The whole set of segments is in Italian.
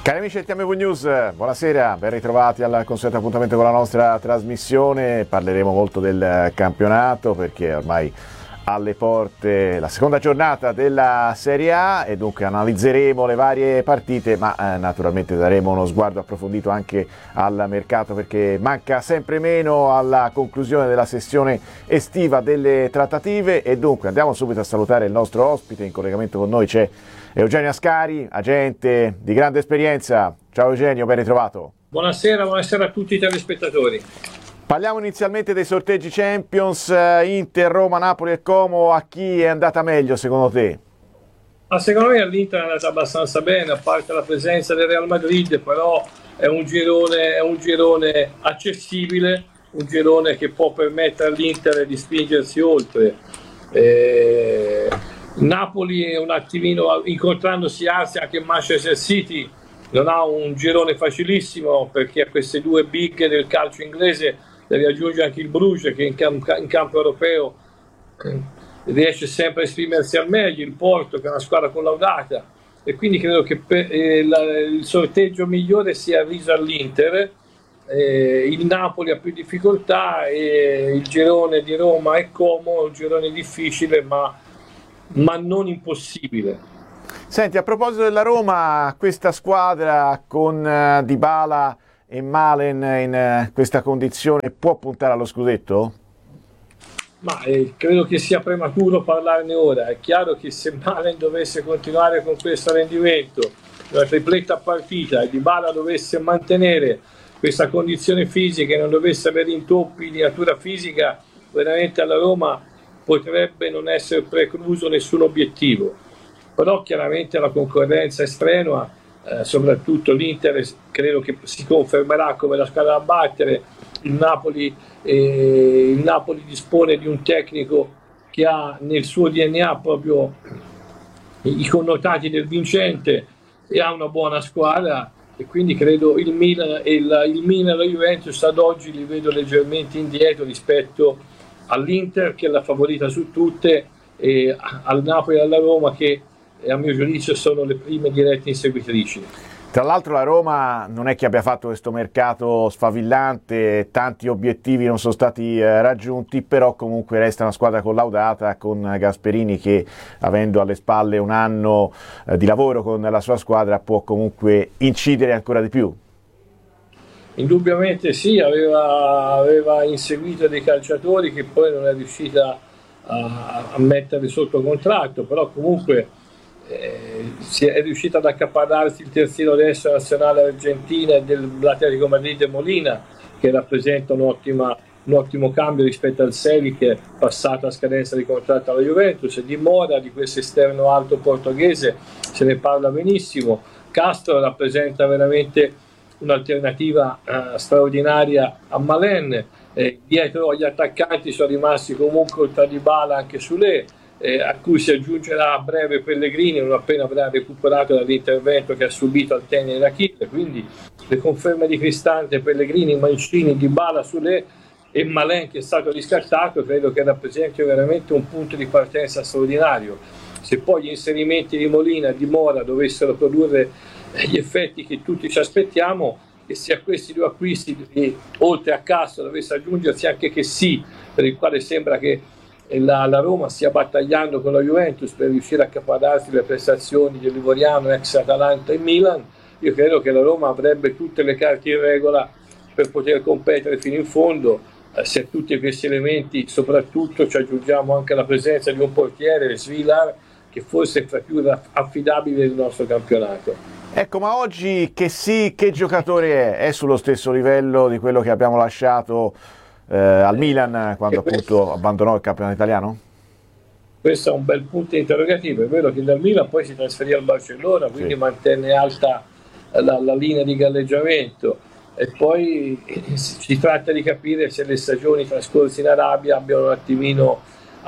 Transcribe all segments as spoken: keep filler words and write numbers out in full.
Cari amici del T M V News, buonasera, ben ritrovati al consueto appuntamento con la nostra trasmissione. Parleremo molto del campionato perché ormai alle porte la seconda giornata della Serie A e dunque analizzeremo le varie partite, ma eh, naturalmente daremo uno sguardo approfondito anche al mercato perché manca sempre meno alla conclusione della sessione estiva delle trattative e dunque andiamo subito a salutare il nostro ospite. In collegamento con noi c'è Eugenio Ascari, agente di grande esperienza. Ciao Eugenio, ben ritrovato. Buonasera, buonasera a tutti i telespettatori. Parliamo inizialmente dei sorteggi Champions, Inter, Roma, Napoli e Como. A chi è andata meglio secondo te? Ma secondo me all'Inter è andata abbastanza bene, a parte la presenza del Real Madrid, però è un girone, è un girone accessibile, un girone che può permettere all'Inter di spingersi oltre. Eh... Napoli è un attimino, incontrandosi Arsenal anche Manchester City, non ha un girone facilissimo perché a queste due big del calcio inglese deve aggiungere anche il Bruges che in, cam- in campo europeo riesce sempre a esprimersi al meglio, il Porto che è una squadra collaudata e quindi credo che per, eh, la, il sorteggio migliore sia riso all'Inter. Eh, il Napoli ha più difficoltà e il girone di Roma e Como è un girone difficile ma ma non impossibile. Senti, a proposito della Roma, questa squadra con uh, Dybala e Malen in uh, questa condizione può puntare allo scudetto? Ma eh, credo che sia prematuro parlarne ora. È chiaro che se Malen dovesse continuare con questo rendimento, la tripletta partita, e Dybala dovesse mantenere questa condizione fisica e non dovesse avere intoppi di natura fisica, veramente alla Roma potrebbe non essere precluso nessun obiettivo, però chiaramente la concorrenza è strenua, eh, soprattutto l'Inter credo che si confermerà come la squadra da battere, il Napoli, eh, il Napoli dispone di un tecnico che ha nel suo D N A proprio i connotati del vincente e ha una buona squadra e quindi credo il Milan e il, il Milan e la Juventus ad oggi li vedo leggermente indietro rispetto all'Inter che è la favorita su tutte e al Napoli e alla Roma che a mio giudizio sono le prime dirette inseguitrici. Tra l'altro la Roma non è che abbia fatto questo mercato sfavillante, tanti obiettivi non sono stati eh, raggiunti, però comunque resta una squadra collaudata con Gasperini che avendo alle spalle un anno eh, di lavoro con la sua squadra può comunque incidere ancora di più. Indubbiamente sì, aveva, aveva inseguito dei calciatori che poi non è riuscita a, a mettere sotto contratto, però comunque eh, si è riuscita ad accaparrarsi il terzino destro nazionale argentina e dell'Atletico Madrid e Molina, che rappresenta un'ottima, un ottimo cambio rispetto al Seri che è passato a scadenza di contratto alla Juventus. Di Mora, di questo esterno alto portoghese, se ne parla benissimo. Castro rappresenta veramente un'alternativa uh, straordinaria a Malen, eh, dietro agli attaccanti sono rimasti comunque oltre a Dybala anche Soulé, eh, a cui si aggiungerà a breve Pellegrini non appena avrà recuperato dall'intervento che ha subito al tenere d'Achille, quindi le conferme di Cristante, Pellegrini, Mancini, Dybala, Soulé e Malen che è stato riscattato credo che rappresenti veramente un punto di partenza straordinario. Se poi gli inserimenti di Molina e di Mora dovessero produrre gli effetti che tutti ci aspettiamo e se a questi due acquisti e, oltre a Castro dovesse aggiungersi anche che sì, per il quale sembra che la, la Roma stia battagliando con la Juventus per riuscire a accaparrarsi le prestazioni del Livoriano, ex Atalanta e Milan, io credo che la Roma avrebbe tutte le carte in regola per poter competere fino in fondo. Eh, se a tutti questi elementi soprattutto ci aggiungiamo anche la presenza di un portiere, Svilar, che forse è fra più affidabile del nostro campionato. Ecco, ma oggi che sì, che giocatore è? È sullo stesso livello di quello che abbiamo lasciato eh, al Milan quando appunto abbandonò il campionato italiano? Questo è un bel punto interrogativo, è vero che dal Milan poi si trasferì al Barcellona, quindi sì, mantenne alta la, la linea di galleggiamento e poi si tratta di capire se le stagioni trascorse in Arabia abbiano un attimino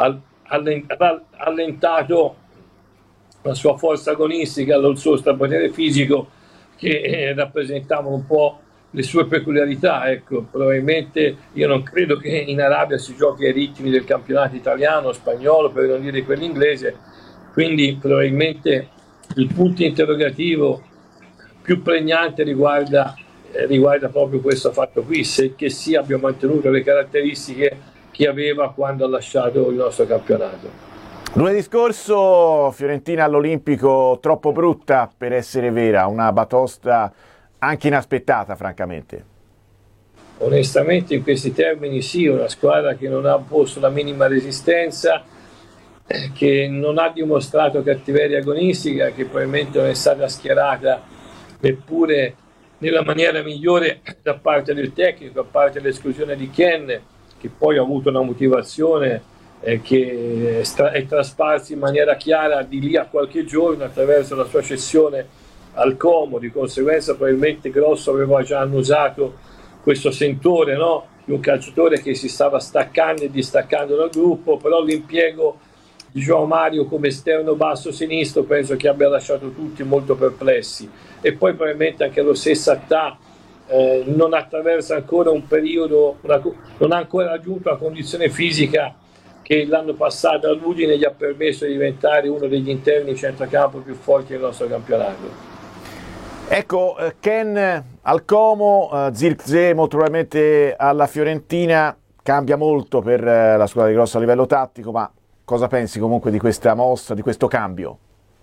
allentato la sua forza agonistica, il suo strapotere fisico che eh, rappresentavano un po' le sue peculiarità. Ecco, probabilmente io non credo che in Arabia si giochi ai ritmi del campionato italiano, spagnolo, per non dire quell'inglese, quindi probabilmente il punto interrogativo più pregnante riguarda, eh, riguarda proprio questo fatto qui, se che sì abbia mantenuto le caratteristiche che aveva quando ha lasciato il nostro campionato. Lunedì scorso Fiorentina all'Olimpico troppo brutta per essere vera, una batosta anche inaspettata francamente. Onestamente in questi termini sì, una squadra che non ha posto la minima resistenza, che non ha dimostrato cattiveria agonistica, che probabilmente non è stata schierata neppure nella maniera migliore da parte del tecnico, a parte l'esclusione di Ken, che poi ha avuto una motivazione eh, che è trasparsa in maniera chiara di lì a qualche giorno attraverso la sua cessione al Como. Di conseguenza probabilmente Grosso aveva già annusato questo sentore, no? Di un calciatore che si stava staccando e distaccando dal gruppo, però l'impiego di João Mario come esterno basso sinistro penso che abbia lasciato tutti molto perplessi, e poi probabilmente anche lo stesso Attà eh, non attraversa ancora un periodo, una, non ha ancora raggiunto la condizione fisica che l'anno passato all'Udine gli ha permesso di diventare uno degli interni centrocampo più forti del nostro campionato. Ecco, Ken al Como, Zirkzee molto probabilmente alla Fiorentina, cambia molto per la squadra di Grosso a livello tattico, ma cosa pensi comunque di questa mossa, di questo cambio?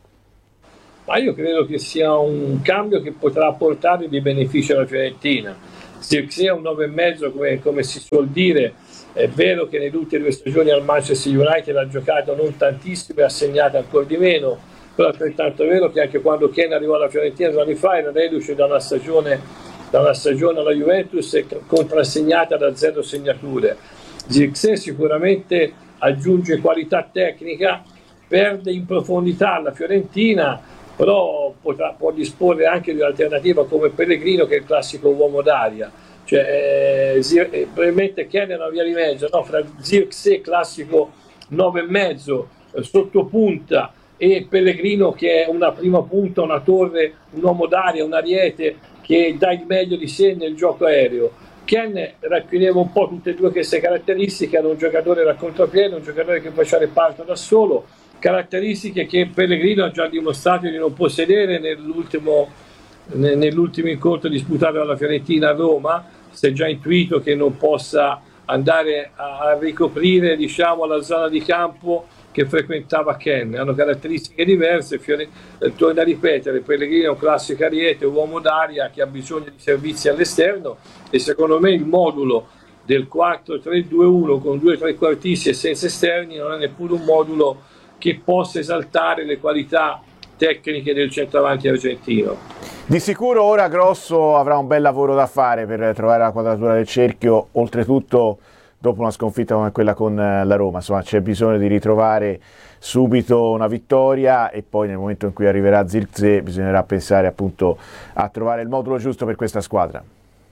Ma io credo che sia un cambio che potrà portare dei benefici alla Fiorentina. Zirkzee è un nove e mezzo, come, come si suol dire. È vero che nelle ultime due stagioni al Manchester United ha giocato non tantissimo e ha segnato ancora di meno, però altrettanto è vero che anche quando Ken arrivò alla Fiorentina due anni fa era reduce da una stagione, da una stagione alla Juventus contrassegnata da zero segnature. Zirkzee sicuramente aggiunge qualità tecnica, perde in profondità alla Fiorentina, però potrà, può disporre anche di un'alternativa come Pellegrino, che è il classico uomo d'aria. Cioè, eh, probabilmente Ken è una via di mezzo, no? Fra Zirkzee classico nove e mezzo eh, sottopunta e Pellegrino che è una prima punta, una torre, un uomo d'aria, un ariete che dà il meglio di sé nel gioco aereo. Ken racchiudeva un po' tutte e due queste caratteristiche, era un giocatore da contropiede, un giocatore che faceva reparto da solo, caratteristiche che Pellegrino ha già dimostrato di non possedere nell'ultimo, nell'ultimo incontro disputato dalla Fiorentina a Roma. Si è già intuito che non possa andare a ricoprire, diciamo, la zona di campo che frequentava Ken. Hanno caratteristiche diverse. Fiore... eh, torno a ripetere, Pellegrino è un classico ariete, un uomo d'aria che ha bisogno di servizi all'esterno, e secondo me il modulo del quattro tre due uno con due trequartisti e senza esterni non è neppure un modulo che possa esaltare le qualità tecniche del centravanti argentino. Di sicuro ora Grosso avrà un bel lavoro da fare per trovare la quadratura del cerchio, oltretutto dopo una sconfitta come quella con la Roma. Insomma, c'è bisogno di ritrovare subito una vittoria, e poi nel momento in cui arriverà Zirkzee bisognerà pensare appunto a trovare il modulo giusto per questa squadra.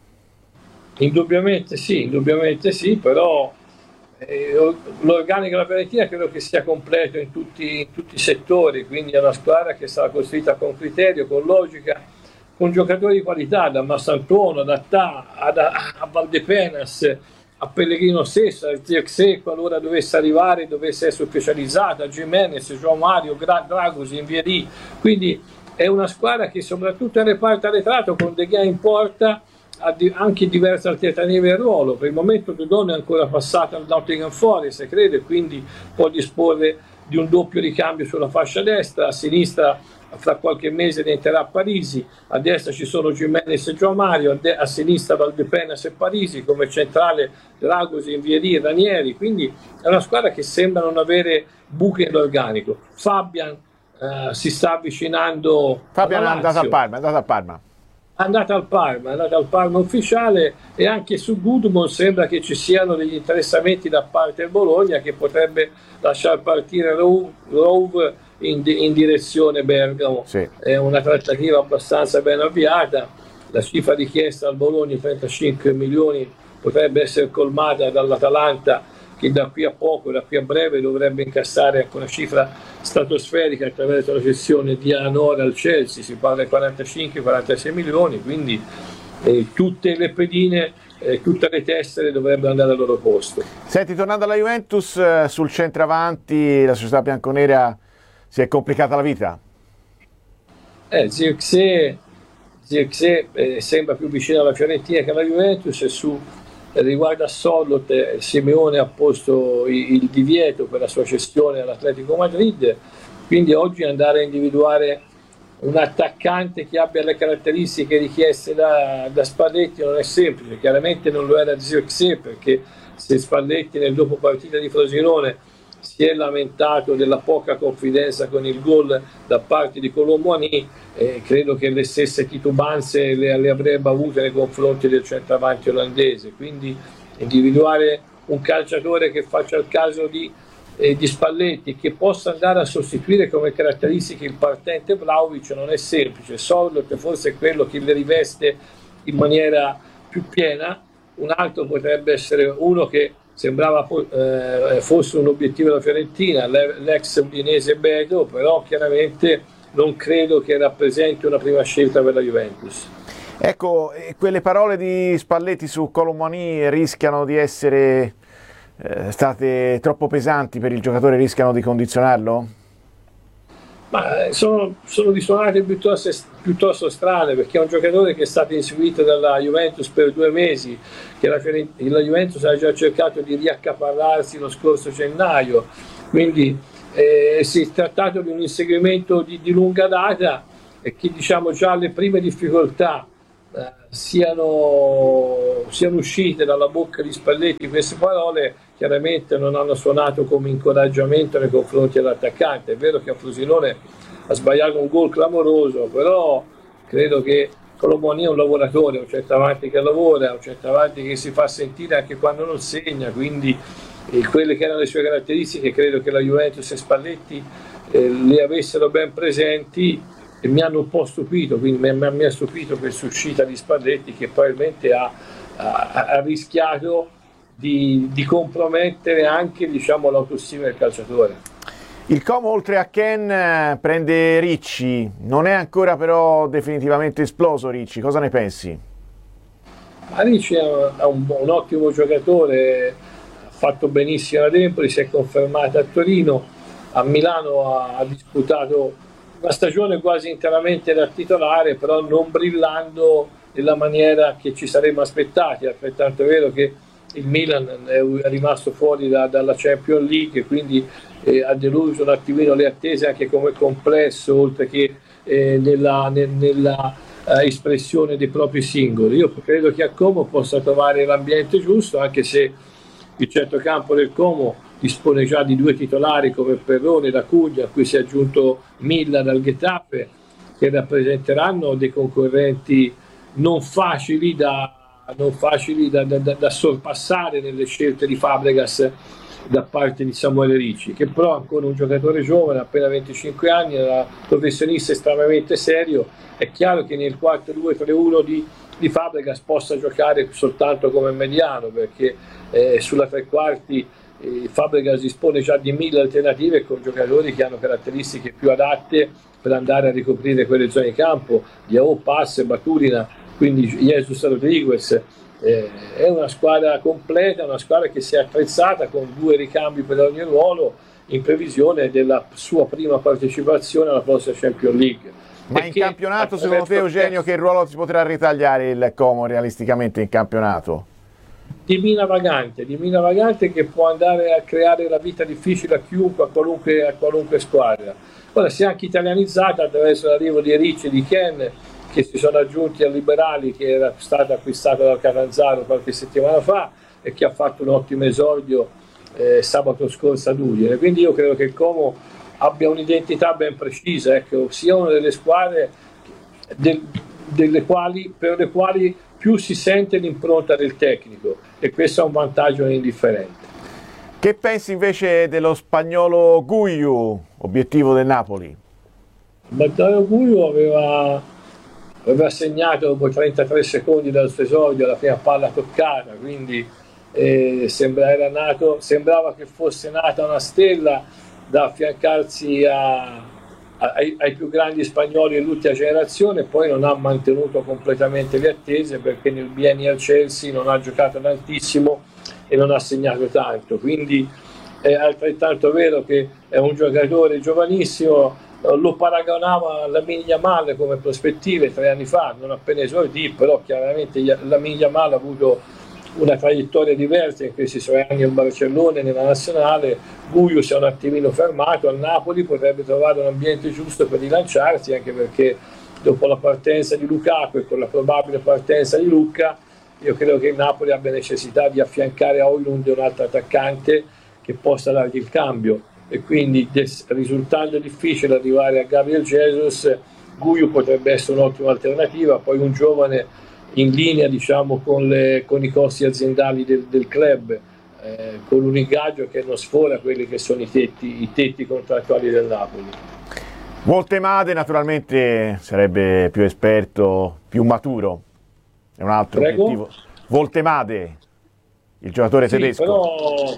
Indubbiamente sì, indubbiamente sì, però eh, l'organico della Fiorentina credo che sia completo in tutti, in tutti i settori, quindi è una squadra che sarà costruita con criterio, con logica, con giocatori di qualità, da Massantuono, da Attà, a Valdepenas, a Pellegrino stesso, a Zirkzee qualora dovesse arrivare, dovesse essere specializzato, a Gimenez, João Mario, Dragosin, Invieri. Quindi è una squadra che soprattutto in reparto arretrato con De Gea in porta ha anche diverse alternative al ruolo. Per il momento Dudon è ancora passato al Nottingham Forest, crede, quindi può disporre di un doppio ricambio sulla fascia destra. A sinistra fra qualche mese diventerà Parisi, a destra ci sono Gimenez e João Mario, a, de- a sinistra Valdepenas e Parisi, come centrale Dragosin, Invieri e Ranieri. Quindi è una squadra che sembra non avere buche nell'organico. Fabian eh, si sta avvicinando. Fabian è andato a Parma, è andato a Parma. È andata al Parma, è andata al Parma ufficiale, e anche su Gudmund sembra che ci siano degli interessamenti da parte del Bologna, che potrebbe lasciar partire Rove in, in direzione Bergamo. Sì. È una trattativa abbastanza ben avviata. La cifra richiesta al Bologna, trentacinque milioni, potrebbe essere colmata dall'Atalanta, che da qui a poco, da qui a breve dovrebbe incassare una cifra stratosferica attraverso la cessione di Anora al Chelsea. Si parla di quarantacinque quarantasei milioni, quindi eh, tutte le pedine, eh, tutte le tessere dovrebbero andare al loro posto. Senti, tornando alla Juventus, eh, sul centravanti la società bianconera si è complicata la vita? Eh, Zirkzee Zirkzee eh, sembra più vicino alla Fiorentina che alla Juventus, e su eh, riguardo a Sorloth, eh, Simeone ha posto il, il divieto per la sua cessione all'Atletico Madrid, quindi oggi andare a individuare un attaccante che abbia le caratteristiche richieste da, da Spalletti non è semplice. Chiaramente non lo era Zirkzee, perché se Spalletti nel dopo partita di Frosinone si è lamentato della poca confidenza con il gol da parte di Colomboani, eh, credo che le stesse titubanze le, le avrebbe avute nei confronti del centravanti olandese. Quindi individuare un calciatore che faccia il caso di, eh, di Spalletti, che possa andare a sostituire come caratteristiche il partente Vlahovic, non è semplice. Sorloth forse è quello che le riveste in maniera più piena. Un altro potrebbe essere uno che sembrava eh, fosse un obiettivo della Fiorentina, l'ex udinese Beto, però chiaramente non credo che rappresenti una prima scelta per la Juventus. Ecco, quelle parole di Spalletti su Colomboani rischiano di essere eh, state troppo pesanti per il giocatore, rischiano di condizionarlo? Ma sono, sono risuonate piuttosto, piuttosto strane, perché è un giocatore che è stato inseguito dalla Juventus per due mesi, che la, la Juventus ha già cercato di riaccaparrarsi lo scorso gennaio, quindi eh, si è trattato di un inseguimento di, di lunga data, e che diciamo già le prime difficoltà eh, siano, siano uscite dalla bocca di Spalletti queste parole, chiaramente non hanno suonato come incoraggiamento nei confronti dell'attaccante. È vero che a Frosinone ha sbagliato un gol clamoroso, però credo che Colomboani è un lavoratore, un centravanti che lavora, un centravanti che si fa sentire anche quando non segna, quindi eh, quelle che erano le sue caratteristiche credo che la Juventus e Spalletti eh, le avessero ben presenti, e mi hanno un po' stupito, quindi mi, mi ha stupito questa uscita di Spalletti, che probabilmente ha, ha, ha rischiato Di, di compromettere anche, diciamo, l'autostima del calciatore. Il Como, oltre a Ken, prende Ricci, non è ancora però definitivamente esploso Ricci, cosa ne pensi? Ma Ricci è un, è un, un ottimo giocatore, ha fatto benissimo ad Empoli, si è confermato a Torino, a Milano ha, ha disputato una stagione quasi interamente da titolare, però non brillando nella maniera che ci saremmo aspettati. È altrettanto vero che il Milan è rimasto fuori da, dalla Champions League, quindi eh, ha deluso un attimino le attese anche come complesso, oltre che eh, nella, nel, nella eh, espressione dei propri singoli. Io credo che a Como possa trovare l'ambiente giusto, anche se il centrocampo del Como dispone già di due titolari come Perrone da Cuglia, a cui si è aggiunto Milla dal Getafe, che rappresenteranno dei concorrenti non facili da non facili da, da, da sorpassare nelle scelte di Fabregas da parte di Samuele Ricci, che però è ancora un giocatore giovane, appena venticinque anni, è un professionista estremamente serio. È chiaro che nel quattro due tre uno di, di Fabregas possa giocare soltanto come mediano, perché eh, sulla tre quarti eh, Fabregas dispone già di mille alternative con giocatori che hanno caratteristiche più adatte per andare a ricoprire quelle zone di campo, Diao, Pass, Baturina, quindi Jesus Rodriguez. Eh, è una squadra completa, una squadra che si è attrezzata con due ricambi per ogni ruolo in previsione della sua prima partecipazione alla prossima Champions League. Ma perché in campionato secondo te, Eugenio, che ruolo si potrà ritagliare il Como realisticamente in campionato? Di mina vagante, di mina vagante che può andare a creare la vita difficile a chiunque, a qualunque, a qualunque squadra. Ora si è anche italianizzata attraverso l'arrivo di Ricci e di Ken, che si sono aggiunti al Liberali, che era stato acquistato dal Catanzaro qualche settimana fa e che ha fatto un ottimo esordio eh, sabato scorso ad Udine. Quindi io credo che il Como abbia un'identità ben precisa, ecco, sia una delle squadre del, delle quali, per le quali più si sente l'impronta del tecnico, e questo è un vantaggio indifferente. Che pensi invece dello spagnolo Guiu, obiettivo del Napoli? Matteo Guiu aveva aveva segnato dopo trentatré secondi dal suo esordio la prima palla toccata, quindi eh, sembra, era nato, sembrava che fosse nata una stella da affiancarsi a, a, ai, ai più grandi spagnoli dell'ultima generazione. Poi non ha mantenuto completamente le attese, perché nel biennio al Chelsea non ha giocato tantissimo e non ha segnato tanto, quindi è altrettanto vero che è un giocatore giovanissimo, lo paragonava alla Yamal come prospettive tre anni fa, non appena esordì, però chiaramente la Yamal ha avuto una traiettoria diversa in questi suoi anni al Barcellona e nella nazionale. Guiu si è un attimino fermato, al Napoli potrebbe trovare un ambiente giusto per rilanciarsi, anche perché dopo la partenza di Lukaku e con la probabile partenza di Lucca, io credo che il Napoli abbia necessità di affiancare a Højlund un altro attaccante che possa dargli il cambio, e quindi risultando difficile arrivare a Gabriel Jesus, Guiu potrebbe essere un'ottima alternativa, poi un giovane in linea, diciamo, con, le, con i costi aziendali del, del club, eh, con un ingaggio che non sfora quelli che sono i tetti, i tetti contrattuali del Napoli. Voltemade naturalmente sarebbe più esperto, più maturo, è un altro Prego? obiettivo. Voltemade, il giocatore Sì, tedesco. Però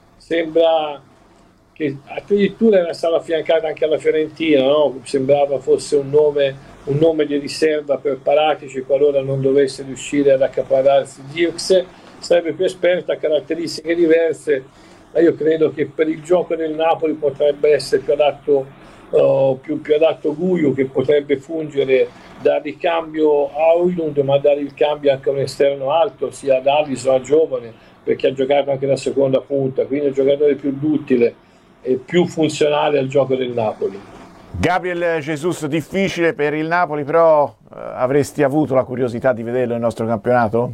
sembra che addirittura era stato affiancato anche alla Fiorentina, no? Sembrava fosse un nome, un nome di riserva per Paratici qualora non dovesse riuscire ad accaparrarsi Zirkzee. Sarebbe più esperto, ha caratteristiche diverse, ma io credo che per il gioco del Napoli potrebbe essere più adatto, uh, più, più adatto Guiu, che potrebbe fungere da ricambio a Højlund, ma dare il cambio anche a un esterno alto, sia ad Alisson, a giovane, perché ha giocato anche la seconda punta, quindi è un giocatore più duttile e più funzionale al gioco del Napoli. Gabriel Jesus difficile per il Napoli, però eh, avresti avuto la curiosità di vederlo nel nostro campionato?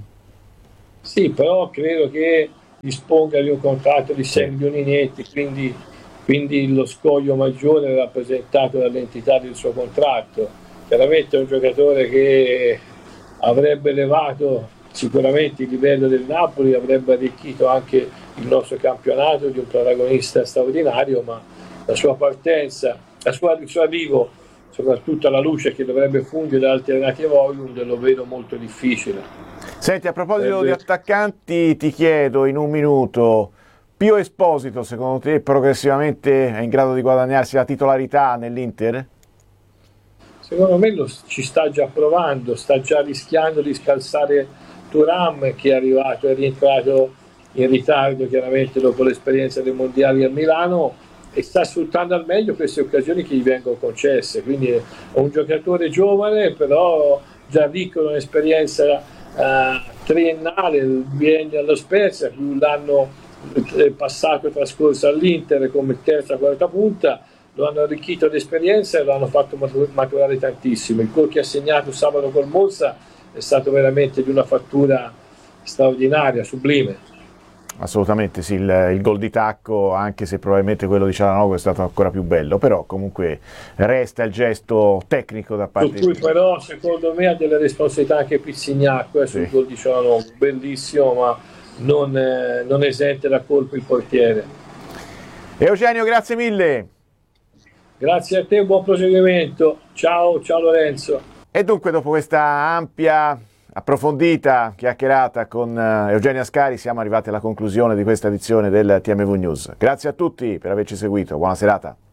Sì, però credo che disponga di un contratto di sei milioni netti, quindi, quindi lo scoglio maggiore è rappresentato dall'entità del suo contratto. Chiaramente è un giocatore che avrebbe elevato sicuramente il livello del Napoli, avrebbe arricchito anche il nostro campionato di un protagonista straordinario, ma la sua partenza, la sua, il suo arrivo, soprattutto alla luce che dovrebbe fungere da alternativa a Højlund, lo vedo molto difficile. Senti, a proposito Eh, di attaccanti, ti chiedo in un minuto, Pio Esposito secondo te progressivamente è in grado di guadagnarsi la titolarità nell'Inter? Secondo me lo, ci sta già provando, sta già rischiando di scalzare Thuram, che è arrivato, è rientrato in ritardo chiaramente dopo l'esperienza dei mondiali a Milano, e sta sfruttando al meglio queste occasioni che gli vengono concesse. Quindi è un giocatore giovane, però già ricco di un'esperienza eh, triennale, il biennio allo Spezia, più l'anno passato trascorso all'Inter come terza quarta punta, lo hanno arricchito di esperienza e lo hanno fatto maturare tantissimo. Il gol che ha segnato sabato col Monza è stato veramente di una fattura straordinaria, sublime. Assolutamente sì, il, il gol di tacco, anche se probabilmente quello di Cialanoglu è stato ancora più bello, però comunque resta il gesto tecnico da parte di... Su cui però secondo me ha delle responsabilità anche Pizzignacco eh, sul sì. gol di Cialanoglu, bellissimo, ma non, eh, non esente da colpo il portiere. Eugenio, grazie mille. Grazie a te, buon proseguimento. Ciao, ciao Lorenzo. E dunque dopo questa ampia, approfondita chiacchierata con Eugenio Ascari siamo arrivati alla conclusione di questa edizione del T M V News. Grazie a tutti per averci seguito, buona serata.